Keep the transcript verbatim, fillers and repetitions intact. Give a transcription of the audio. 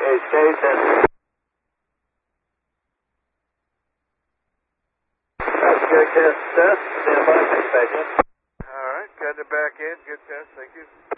H K, test. That's good, test, test. Stand by, expectation. All right, got it back in. Good test, thank you.